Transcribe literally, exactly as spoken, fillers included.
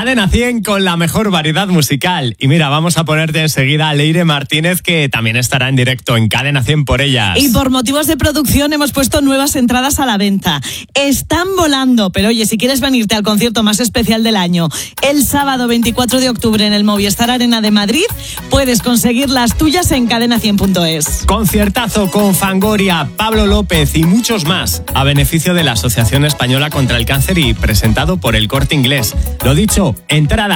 Cadena cien con la mejor variedad musical. Y mira, vamos a ponerte enseguida a Leire Martínez, que también estará en directo en Cadena cien por ellas. Y por motivos de producción hemos puesto nuevas entradas a la venta. Están volando, pero oye, si quieres venirte al concierto más especial del año, el sábado veinticuatro de octubre en el Movistar Arena de Madrid, puedes conseguir las tuyas en cadena cien punto es. Conciertazo con Fangoria, Pablo López y muchos más, a beneficio de la Asociación Española contra el Cáncer y presentado por El Corte Inglés. Lo dicho, entrada